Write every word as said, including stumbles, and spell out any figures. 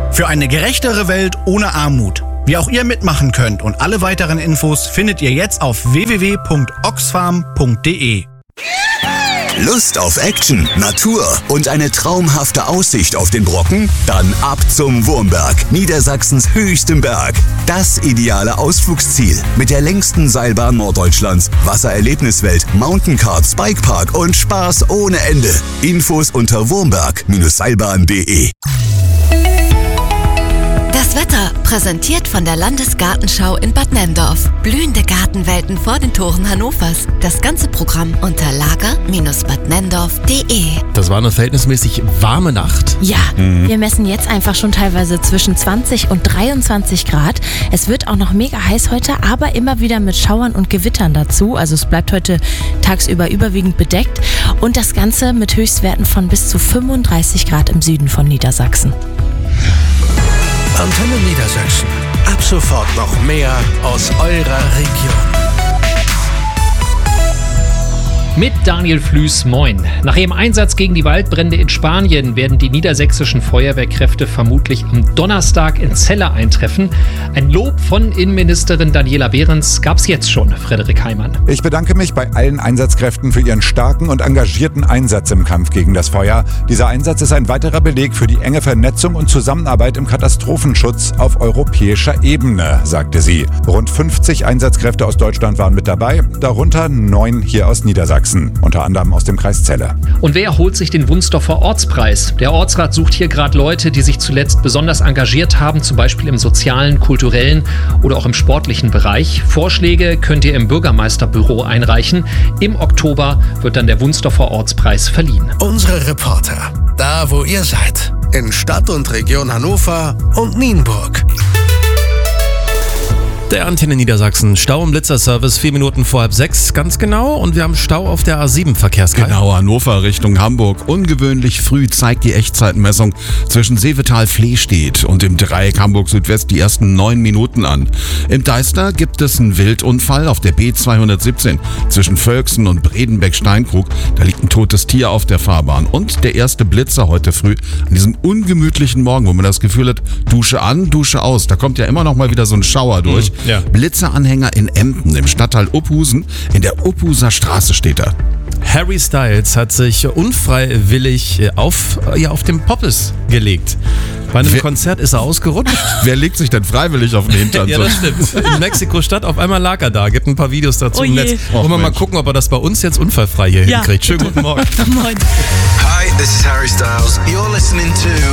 Für eine gerechtere Welt ohne Armut. Wie auch ihr mitmachen könnt und alle weiteren Infos findet ihr jetzt auf w w w punkt oxfam punkt d e. Lust auf Action, Natur und eine traumhafte Aussicht auf den Brocken? Dann ab zum Wurmberg, Niedersachsens höchstem Berg. Das ideale Ausflugsziel mit der längsten Seilbahn Norddeutschlands, Wassererlebniswelt, Mountaincards, Bikepark und Spaß ohne Ende. Infos unter wurmberg Bindestrich seilbahn punkt d e. Das Wetter, präsentiert von der Landesgartenschau in Bad Nenndorf. Blühende Gartenwelten vor den Toren Hannovers. Das ganze Programm unter lager Bindestrich bad nenndorf punkt d e. Das war eine verhältnismäßig warme Nacht. Ja, mhm. Wir messen jetzt einfach schon teilweise zwischen zwanzig und dreiundzwanzig Grad. Es wird auch noch mega heiß heute, aber immer wieder mit Schauern und Gewittern dazu. Also es bleibt heute tagsüber überwiegend bedeckt. Und das Ganze mit Höchstwerten von bis zu fünfunddreißig Grad im Süden von Niedersachsen. Antenne Niedersachsen. Ab sofort noch mehr aus eurer Region. Mit Daniel Flüß, moin. Nach ihrem Einsatz gegen die Waldbrände in Spanien werden die niedersächsischen Feuerwehrkräfte vermutlich am Donnerstag in Celle eintreffen. Ein Lob von Innenministerin Daniela Behrens gab's jetzt schon, Frederik Heimann. Ich bedanke mich bei allen Einsatzkräften für ihren starken und engagierten Einsatz im Kampf gegen das Feuer. Dieser Einsatz ist ein weiterer Beleg für die enge Vernetzung und Zusammenarbeit im Katastrophenschutz auf europäischer Ebene, sagte sie. Rund fünfzig Einsatzkräfte aus Deutschland waren mit dabei, darunter neun hier aus Niedersachsen. Unter anderem aus dem Kreis Celle. Und wer holt sich den Wunsdorfer Ortspreis? Der Ortsrat sucht hier gerade Leute, die sich zuletzt besonders engagiert haben, zum Beispiel im sozialen, kulturellen oder auch im sportlichen Bereich. Vorschläge könnt ihr im Bürgermeisterbüro einreichen. Im Oktober wird dann der Wunsdorfer Ortspreis verliehen. Unsere Reporter, da wo ihr seid, in Stadt und Region Hannover und Nienburg. Der Antenne Niedersachsen, Stau im Blitzerservice, vier Minuten vor halb sechs, ganz genau. Und wir haben Stau auf der A sieben Verkehrskreis. Genau, Hannover Richtung Hamburg. Ungewöhnlich früh zeigt die Echtzeitmessung zwischen Seevetal-Flehstedt und dem Dreieck Hamburg-Südwest die ersten neun Minuten an. Im Deister gibt es einen Wildunfall auf der B zweihundertsiebzehn zwischen Völksen und Bredenbeck-Steinkrug. Da liegt ein totes Tier auf der Fahrbahn. Und der erste Blitzer heute früh an diesem ungemütlichen Morgen, wo man das Gefühl hat, Dusche an, Dusche aus. Da kommt ja immer noch mal wieder so ein Schauer durch. Mhm. Ja. Blitzeranhänger in Emden, im Stadtteil Opphusen, in der Opphuser Straße steht er. Harry Styles hat sich unfreiwillig auf, ja, auf dem Poppes gelegt. Bei einem Wer, Konzert ist er ausgerutscht. Wer legt sich denn freiwillig auf den Hintern? Ja, das stimmt. In Mexiko-Stadt, auf einmal lag er da. Gibt ein paar Videos dazu oh im Netz. Wollen wir mal gucken, ob er das bei uns jetzt unfallfrei hier ja. hinkriegt. Schönen guten Morgen. Moin. Hi, this is Harry Styles. You're listening to